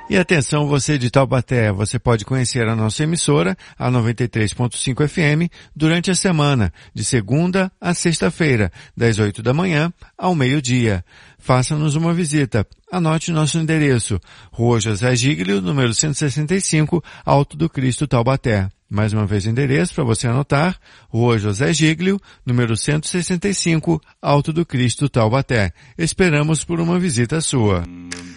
E atenção, você de Taubaté, você pode conhecer a nossa emissora, a 93.5 FM, durante a semana, de segunda a sexta-feira, das 8 da manhã ao meio-dia. Faça-nos uma visita. Anote nosso endereço, Rua José Giglio, número 165, Alto do Cristo, Taubaté. Mais uma vez o endereço para você anotar, Rua José Giglio, número 165, Alto do Cristo, Taubaté. Esperamos por uma visita sua.